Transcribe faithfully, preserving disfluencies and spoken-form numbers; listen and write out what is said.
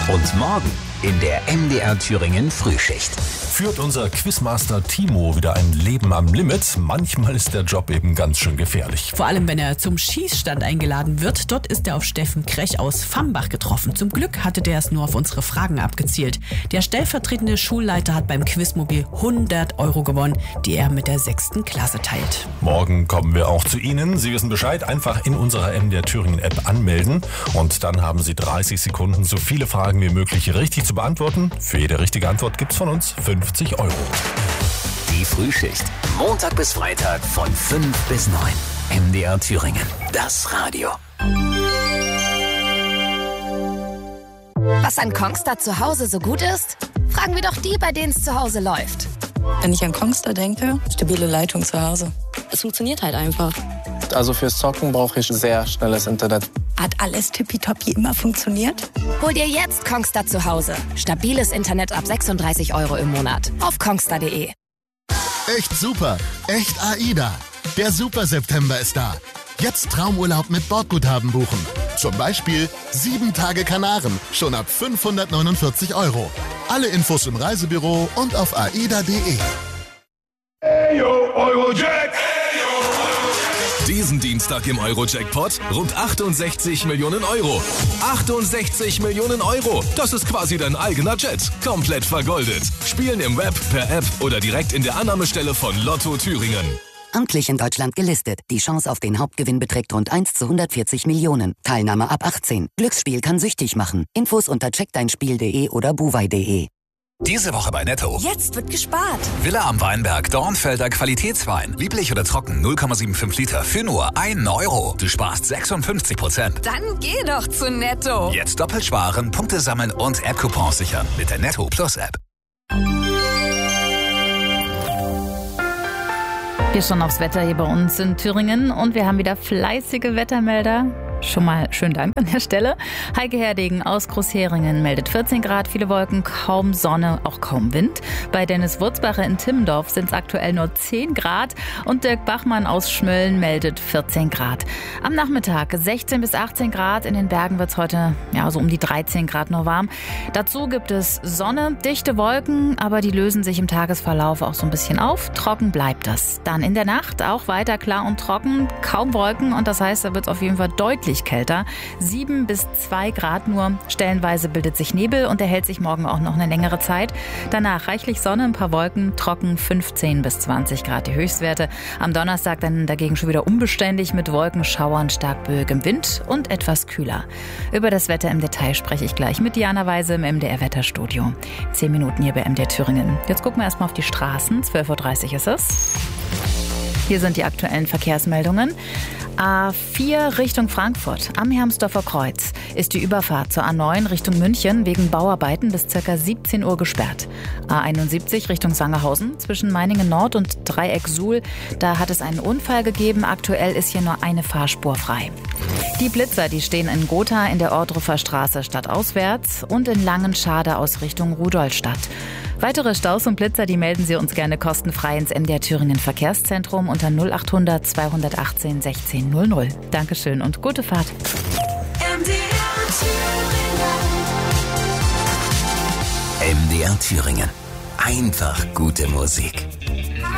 Und morgen in der M D R Thüringen Frühschicht. Führt unser Quizmaster Timo wieder ein Leben am Limit. Manchmal ist der Job eben ganz schön gefährlich. Vor allem, wenn er zum Schießstand eingeladen wird. Dort ist er auf Steffen Krech aus Vambach getroffen. Zum Glück hatte der es nur auf unsere Fragen abgezielt. Der stellvertretende Schulleiter hat beim Quizmobil hundert Euro gewonnen, die er mit der sechsten Klasse teilt. Morgen kommen wir auch zu Ihnen. Sie wissen Bescheid, einfach in unserer M D R Thüringen App anmelden. Und dann haben Sie dreißig Sekunden, so viele Fragen wie möglich richtig zu beantworten. Für jede richtige Antwort gibt's von uns fünfzig Euro. Die Frühschicht. Montag bis Freitag von fünf bis neun. M D R Thüringen. Das Radio. Was an Kongstar zu Hause so gut ist? Fragen wir doch die, bei denen es zu Hause läuft. Wenn ich an Kongstar denke, stabile Leitung zu Hause. Es funktioniert halt einfach. Also fürs Zocken brauche ich sehr schnelles Internet. Hat alles tippitoppi immer funktioniert? Hol dir jetzt Kongstar zu Hause. Stabiles Internet ab sechsunddreißig Euro im Monat. Auf kongstar punkt de. Echt super. Echt AIDA. Der Super September ist da. Jetzt Traumurlaub mit Bordguthaben buchen. Zum Beispiel sieben Tage Kanaren. Schon ab fünfhundertneunundvierzig Euro. Alle Infos im Reisebüro und auf aida punkt de. Hey yo, Eurojack! Diesen Dienstag im Euro-Jackpot rund achtundsechzig Millionen Euro. achtundsechzig Millionen Euro. Das ist quasi dein eigener Jet. Komplett vergoldet. Spielen im Web, per App oder direkt in der Annahmestelle von Lotto Thüringen. Amtlich in Deutschland gelistet. Die Chance auf den Hauptgewinn beträgt rund eins zu hundertvierzig Millionen. Teilnahme ab achtzehn. Glücksspiel kann süchtig machen. Infos unter check dein spiel punkt de oder buwei punkt de. Diese Woche bei Netto. Jetzt wird gespart. Villa am Weinberg, Dornfelder Qualitätswein. Lieblich oder trocken, null Komma fünfundsiebzig Liter für nur einen Euro. Du sparst sechsundfünfzig Prozent. Dann geh doch zu Netto. Jetzt doppelt sparen, Punkte sammeln und App-Coupons sichern mit der Netto Plus App. Wir schauen aufs Wetter hier bei uns in Thüringen und wir haben wieder fleißige Wettermelder. Schon mal schönen Dank an der Stelle. Heike Herdegen aus Großheringen meldet vierzehn Grad, viele Wolken, kaum Sonne, auch kaum Wind. Bei Dennis Wurzbacher in Timmendorf sind es aktuell nur zehn Grad und Dirk Bachmann aus Schmölln meldet vierzehn Grad. Am Nachmittag sechzehn bis achtzehn Grad, in den Bergen wird es heute ja so um die dreizehn Grad noch warm. Dazu gibt es Sonne, dichte Wolken, aber die lösen sich im Tagesverlauf auch so ein bisschen auf. Trocken bleibt es. Dann in der Nacht auch weiter klar und trocken, kaum Wolken und das heißt, da wird es auf jeden Fall deutlich kälter. sieben bis zwei Grad nur. Stellenweise bildet sich Nebel und er hält sich morgen auch noch eine längere Zeit. Danach reichlich Sonne, ein paar Wolken, trocken fünfzehn bis zwanzig Grad die Höchstwerte. Am Donnerstag dann dagegen schon wieder unbeständig mit Wolkenschauern, stark böigem Wind und etwas kühler. Über das Wetter im Detail spreche ich gleich mit Diana Weise im M D R Wetterstudio. Zehn Minuten hier bei M D R Thüringen. Jetzt gucken wir erstmal auf die Straßen. zwölf Uhr dreißig ist es. Hier sind die aktuellen Verkehrsmeldungen. A vier Richtung Frankfurt am Hermsdorfer Kreuz ist die Überfahrt zur A neun Richtung München wegen Bauarbeiten bis ca. siebzehn Uhr gesperrt. A einundsiebzig Richtung Sangerhausen zwischen Meiningen Nord und Dreieck Suhl. Da hat es einen Unfall gegeben. Aktuell ist hier nur eine Fahrspur frei. Die Blitzer, die stehen in Gotha in der Ohrdruffer Straße stadtauswärts und in Langenschade aus Richtung Rudolstadt. Weitere Staus und Blitzer, die melden Sie uns gerne kostenfrei ins M D R Thüringen Verkehrszentrum unter null achthundert zweihundertachtzehn sechzehn null null. Dankeschön und gute Fahrt. M D R Thüringen. M D R Thüringen. Einfach gute Musik.